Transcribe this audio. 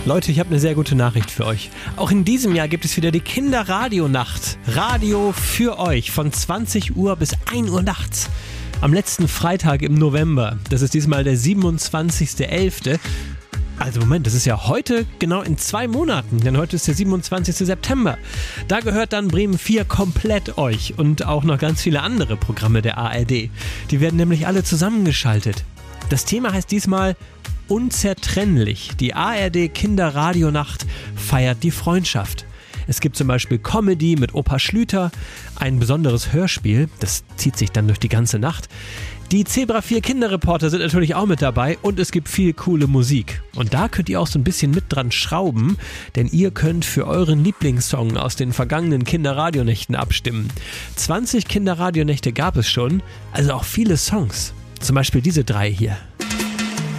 Leute, ich habe eine sehr gute Nachricht für euch. Auch in diesem Jahr gibt es wieder die Kinderradionacht. Radio für euch von 20 Uhr bis 1 Uhr nachts. Am letzten Freitag im November. Das ist diesmal der 27.11. Also Moment, das ist ja heute genau in 2 Monaten, denn heute ist der 27. September. Da gehört dann Bremen 4 komplett euch und auch noch ganz viele andere Programme der ARD. Die werden nämlich alle zusammengeschaltet. Das Thema heißt diesmal Unzertrennlich. Die ARD Kinderradionacht feiert die Freundschaft. Es gibt zum Beispiel Comedy mit Opa Schlüter, ein besonderes Hörspiel, das zieht sich dann durch die ganze Nacht. Die Zebra 4 Kinderreporter sind natürlich auch mit dabei und es gibt viel coole Musik. Und da könnt ihr auch so ein bisschen mit dran schrauben, denn ihr könnt für euren Lieblingssong aus den vergangenen Kinderradionächten abstimmen. 20 Kinderradionächte gab es schon, also auch viele Songs. Zum Beispiel diese 3 hier.